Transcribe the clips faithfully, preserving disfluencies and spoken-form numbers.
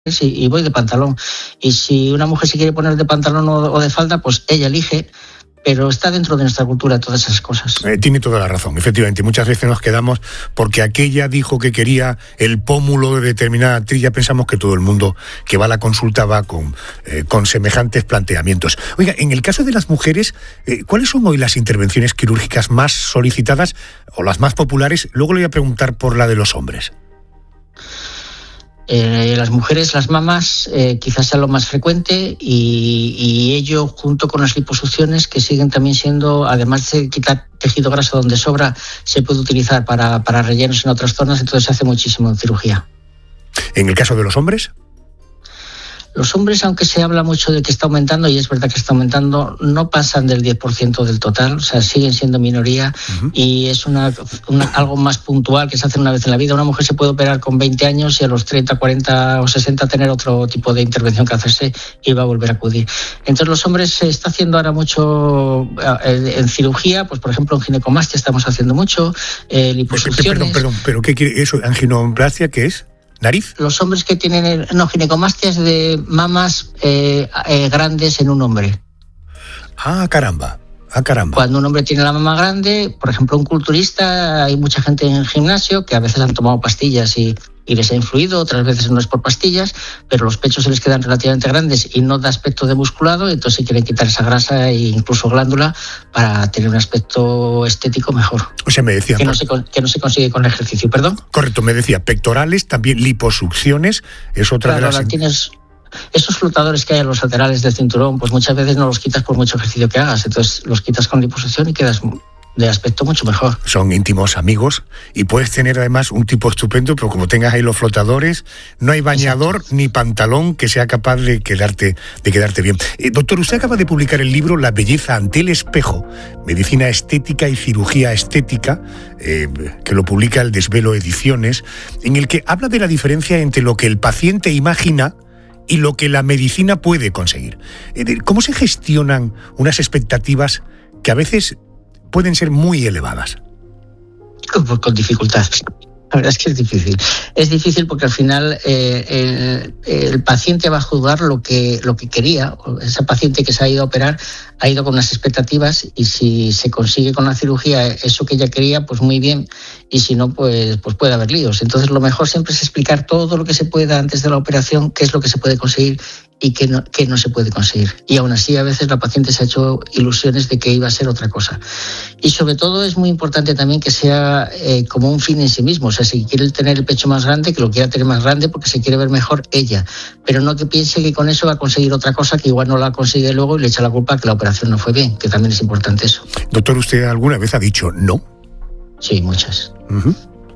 y, y voy de pantalón. Y si una mujer se quiere poner de pantalón o, o de falda, pues ella elige, pero está dentro de nuestra cultura todas esas cosas. Eh, tiene toda la razón, efectivamente. Muchas veces nos quedamos porque aquella dijo que quería el pómulo de determinada actriz. Ya pensamos que todo el mundo que va a la consulta va con, eh, con semejantes planteamientos. Oiga, en el caso de las mujeres, eh, ¿cuáles son hoy las intervenciones quirúrgicas más solicitadas o las más populares? Luego le voy a preguntar por la de los hombres. Eh, las mujeres, las mamas, eh, quizás sea lo más frecuente y, y ello junto con las liposucciones que siguen también siendo, además de quitar tejido graso donde sobra, se puede utilizar para, para rellenos en otras zonas, entonces se hace muchísimo en cirugía. ¿En el caso de los hombres? Los hombres, aunque se habla mucho de que está aumentando, y es verdad que está aumentando, no pasan del diez por ciento del total, o sea, siguen siendo minoría, uh-huh. y es una, una algo más puntual que se hace una vez en la vida. Una mujer se puede operar con veinte años y a los treinta, cuarenta o sesenta tener otro tipo de intervención que hacerse y va a volver a acudir. Entonces los hombres se está haciendo ahora mucho en, en cirugía, pues por ejemplo en ginecomastia estamos haciendo mucho, eh, liposucciones. Perdón, perdón, pero ¿qué quiere eso? ¿Angioplastia qué es? ¿Nariz? Los hombres que tienen, no, ginecomastias de mamas eh, eh, grandes en un hombre. Ah, caramba, ah, caramba. Cuando un hombre tiene la mama grande, por ejemplo, un culturista, hay mucha gente en el gimnasio que a veces han tomado pastillas y, y les ha influido, otras veces no es por pastillas, pero los pechos se les quedan relativamente grandes y no da aspecto de musculado, entonces se quieren quitar esa grasa e incluso glándula para tener un aspecto estético mejor. O sea, me decía... Que no, se, que no se consigue con el ejercicio, ¿perdón? Correcto, me decía, pectorales, también liposucciones, es otra claro, de las... Tienes esos flotadores que hay en los laterales del cinturón, pues muchas veces no los quitas por mucho ejercicio que hagas, entonces los quitas con liposucción y quedas de aspecto mucho mejor. Son íntimos amigos y puedes tener además un tipo estupendo, pero como tengas ahí los flotadores, no hay bañador Exacto. ni pantalón que sea capaz de quedarte, de quedarte bien. Eh, doctor, usted acaba de publicar el libro La belleza ante el espejo, medicina estética y cirugía estética, eh, que lo publica el Desvelo Ediciones, en el que habla de la diferencia entre lo que el paciente imagina y lo que la medicina puede conseguir. Eh, ¿Cómo se gestionan unas expectativas que a veces pueden ser muy elevadas? Con, con dificultad. La verdad es que es difícil. Es difícil porque al final eh, el, el paciente va a juzgar lo que, lo que quería. Esa paciente que se ha ido a operar ha ido con unas expectativas y si se consigue con la cirugía eso que ella quería, pues muy bien. Y si no, pues, pues puede haber líos. Entonces lo mejor siempre es explicar todo lo que se pueda antes de la operación, qué es lo que se puede conseguir y qué no, qué no se puede conseguir. Y aún así a veces la paciente se ha hecho ilusiones de que iba a ser otra cosa. Y sobre todo es muy importante también que sea eh, como un fin en sí mismo. O sea, si quiere tener el pecho más grande, que lo quiera tener más grande porque se quiere ver mejor ella. Pero no que piense que con eso va a conseguir otra cosa que igual no la consigue luego y le echa la culpa que la operación no fue bien, que también es importante eso. Doctor, ¿usted alguna vez ha dicho no? Sí, muchas. Uh-huh.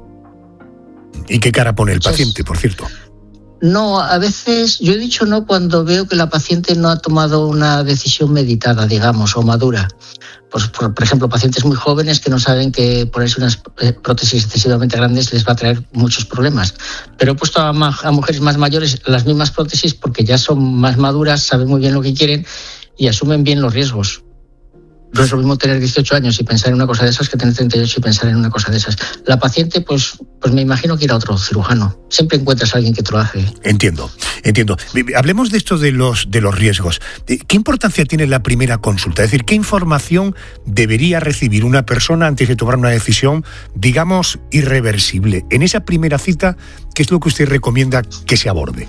¿Y qué cara pone el muchas... paciente, por cierto? No, a veces yo he dicho no cuando veo que la paciente no ha tomado una decisión meditada, digamos, o madura. Pues, por, por ejemplo, pacientes muy jóvenes que no saben que ponerse unas prótesis excesivamente grandes les va a traer muchos problemas. Pero he puesto a, ma- a mujeres más mayores las mismas prótesis porque ya son más maduras, saben muy bien lo que quieren y asumen bien los riesgos. No es lo mismo tener dieciocho años y pensar en una cosa de esas que tener treinta y ocho y pensar en una cosa de esas. La paciente, pues, pues me imagino que irá a otro cirujano. Siempre encuentras a alguien que te lo hace. Entiendo, entiendo. Hablemos de esto de los, de los riesgos. ¿Qué importancia tiene la primera consulta? Es decir, ¿qué información debería recibir una persona antes de tomar una decisión, digamos, irreversible? En esa primera cita, ¿qué es lo que usted recomienda que se aborde?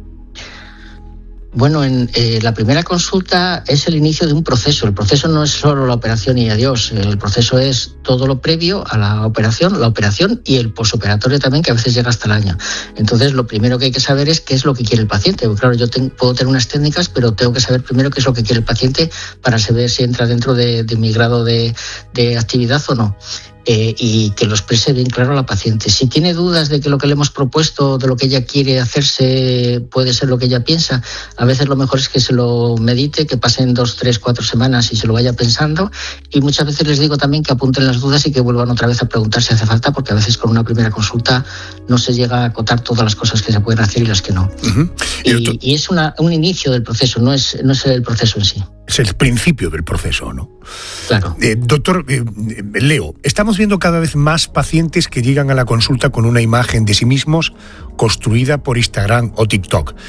Bueno, en eh, la primera consulta es el inicio de un proceso. El proceso no es solo la operación y adiós. El proceso es todo lo previo a la operación, la operación y el posoperatorio también, que a veces llega hasta el año. Entonces, lo primero que hay que saber es qué es lo que quiere el paciente. Porque, claro, yo te, puedo tener unas técnicas, pero tengo que saber primero qué es lo que quiere el paciente para saber si entra dentro de, de mi grado de, de actividad o no. Eh, y que lo exprese bien claro a la paciente. Si tiene dudas de que lo que le hemos propuesto, de lo que ella quiere hacerse, puede ser lo que ella piensa, a veces lo mejor es que se lo medite, que pasen dos, tres, cuatro semanas y se lo vaya pensando. Y muchas veces les digo también que apunten las dudas y que vuelvan otra vez a preguntar si hace falta, porque a veces con una primera consulta no se llega a acotar todas las cosas que se pueden hacer y las que no. Uh-huh. Y, y es una, un inicio del proceso, no es, no es el proceso en sí. Es el principio del proceso, ¿no? Claro. Eh, doctor eh, Leo, estamos viendo cada vez más pacientes que llegan a la consulta con una imagen de sí mismos construida por Instagram o TikTok.